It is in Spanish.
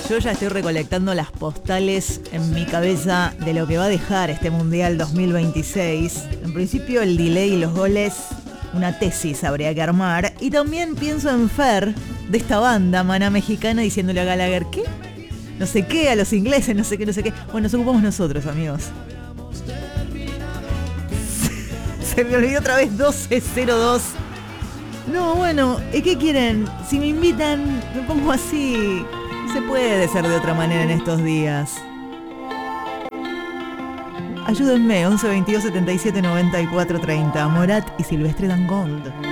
Yo ya estoy recolectando las postales en mi cabeza de lo que va a dejar este Mundial 2026. En principio el delay y los goles, una tesis habría que armar. Y también pienso en Fer, de esta banda, Maná Mexicana, diciéndole a Gallagher, ¿qué? No sé qué, a los ingleses, no sé qué, no sé qué. Bueno, nos ocupamos nosotros, amigos. Se me olvidó otra vez 12:02. No, bueno, ¿qué quieren? Si me invitan, me pongo así. Se puede ser de otra manera en estos días. Ayúdenme, 11 22 77 94 30. Morat y Silvestre Dangond.